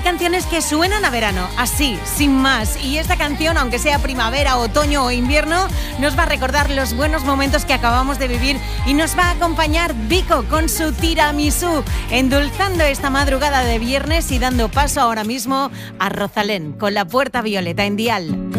canciones que suenan a verano, así, sin más. Y esta canción, aunque sea primavera, otoño o invierno, nos va a recordar los buenos momentos que acabamos de vivir y nos va a acompañar Vico con su tiramisú, endulzando esta madrugada de viernes y dando paso ahora mismo a Rosalén con La Puerta Violeta en Dial.